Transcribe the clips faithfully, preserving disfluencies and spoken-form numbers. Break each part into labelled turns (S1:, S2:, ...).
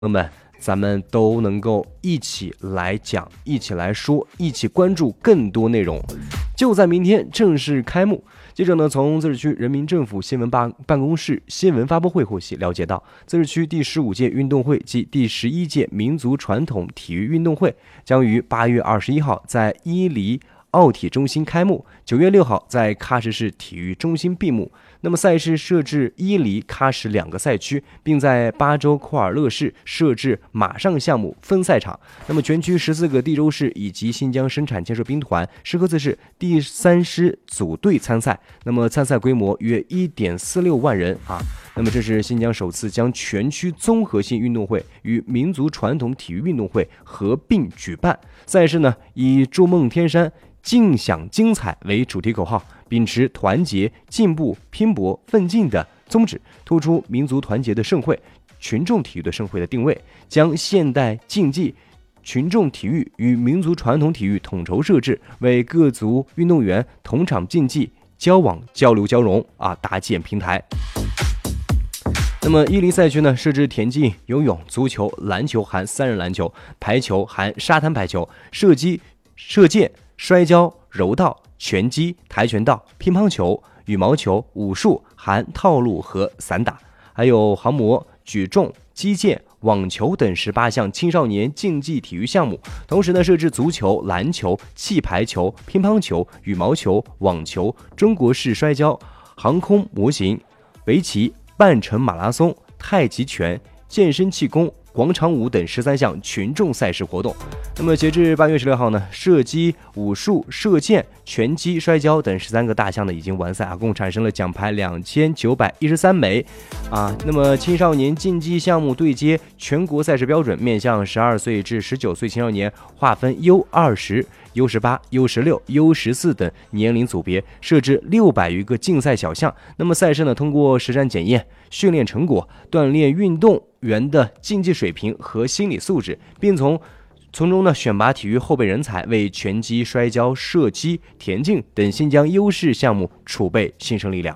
S1: 朋友们，咱们都能够一起来讲，一起来说，一起关注更多内容。就在明天正式开幕。记者呢从自治区人民政府新闻办办公室新闻发布会获悉了解到，自治区第十五届运动会及第十一届民族传统体育运动会将于八月二十一号在伊犁奥体中心开幕，九月六号在喀什市体育中心闭幕。那么赛事设置伊犁、喀什两个赛区，并在巴州库尔勒市设置马上项目分赛场。那么全区十四个地州市以及新疆生产建设兵团石河子市第三师组队参赛。那么参赛规模约 一点四六万人啊。那么这是新疆首次将全区综合性运动会与民族传统体育运动会合并举办。赛事呢以筑梦天山尽享精彩为主题口号，秉持团结、进步、拼搏、奋进的宗旨，突出民族团结的盛会、群众体育的盛会的定位，将现代竞技、群众体育与民族传统体育统筹设置，为各族运动员同场竞技、交往、交流、交融啊搭建平台。那么伊犁赛区呢设置田径、游泳、足球、篮球含三人篮球、排球含沙滩排球、射击、射箭、摔跤、柔道、拳击、跆拳道、乒乓球、羽毛球、武术含套路和散打，还有航模、举重、击剑、网球等十八项青少年竞技体育项目。同时呢设置足球、篮球、气排球、乒乓球、羽毛球、网球、中国式摔跤、航空模型、围棋、半程马拉松、太极拳、健身气功、广场舞等十三项群众赛事活动。那么截至八月十六号呢，射击、武术、射箭、拳击、摔跤等十三个大项呢已经完赛啊，共产生了奖牌两千九百一十三枚啊。那么青少年竞技项目对接全国赛事标准，面向十二岁至十九岁青少年划分 U 二十、U 十八、U 十六、U 十四等年龄组别，设置六百余个竞赛小项。那么赛事呢通过实战检验训练成果，锻炼运动员的竞技水平和心理素质，并从从中呢选拔体育后备人才，为拳击、摔跤、射击、田径等新疆优势项目储备新生力量。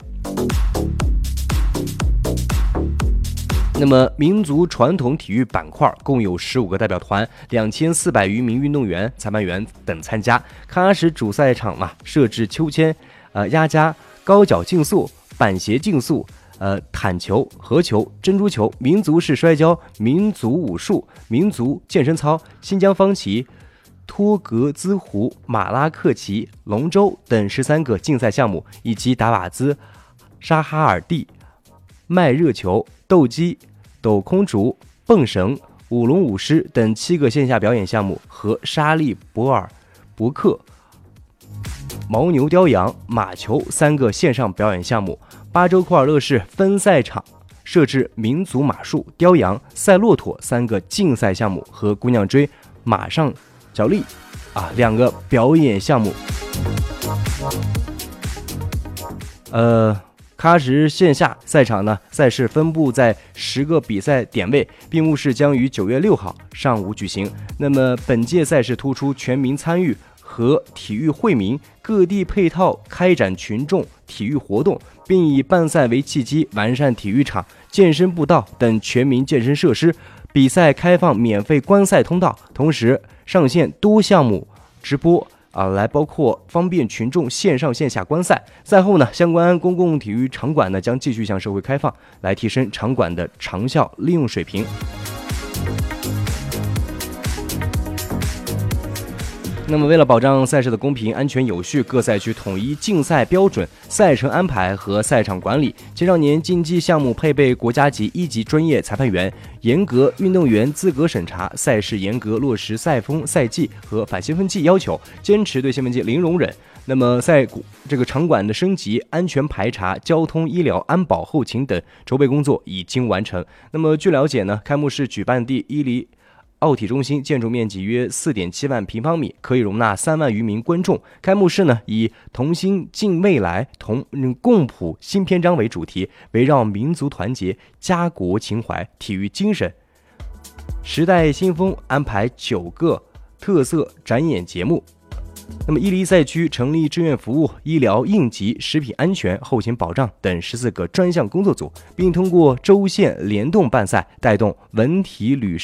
S1: 那么民族传统体育板块共有十五个代表团，两千四百余名运动员、裁判员等参加。喀什主赛场嘛设置秋千、呃压夹、高脚竞速、板鞋竞速、呃，坦球、合球、珍珠球、民族式摔跤、民族武术、民族健身操、新疆方旗、托格兹湖、马拉克旗、龙舟等十三个竞赛项目，以及达瓦兹、沙哈尔蒂、麦热球、斗鸡、抖空竹、蹦绳、舞龙舞狮等七个线下表演项目和沙利博尔伯克、牦牛雕羊、马球三个线上表演项目。巴州库尔勒市分赛场设置民族马术、雕羊、赛骆驼三个竞赛项目和姑娘追、马上角力啊两个表演项目。呃，喀什线下赛场呢，赛事分布在十个比赛点位，闭幕式将于九月六号上午举行。那么本届赛事突出全民参与和体育惠民，各地配套开展群众体育活动，并以办赛为契机，完善体育场、健身步道等全民健身设施。比赛开放免费观赛通道，同时上线多项目直播啊，来包括方便群众线上线下观赛。赛后呢，相关公共体育场馆呢将继续向社会开放，来提升场馆的长效利用水平。那么为了保障赛事的公平、安全、有序，各赛区统一竞赛标准、赛程安排和赛场管理。青少年竞技项目配备国家级一级专业裁判员，严格运动员资格审查，赛事严格落实赛风、赛季和反兴奋剂要求，坚持对兴奋剂零容忍。那么赛这个场馆的升级、安全排查、交通、医疗、安保、后勤等筹备工作已经完成。那么据了解呢，开幕式举办地伊犁奥体中心建筑面积约 四点七万平方米，可以容纳三万余名观众。开幕式呢以同心敬未来、同共谱新篇章为主题，围绕民族团结、家国情怀、体育精神、时代新风安排九个特色展演节目。 那么伊犁赛区成立志愿服务、医疗应急、食品安全、后勤保障等十四个专项工作组，并通过州县联动办赛，带动文体旅